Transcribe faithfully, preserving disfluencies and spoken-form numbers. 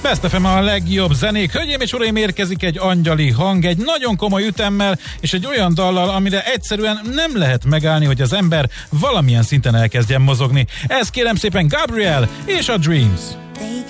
Best ef em a legjobb zenék. Hölgyeim és uraim, érkezik egy angyali hang, egy nagyon komoly ütemmel, és egy olyan dallal, amire egyszerűen nem lehet megállni, hogy az ember valamilyen szinten elkezdjen mozogni. Ez kérem szépen Gabriel és a Dreams.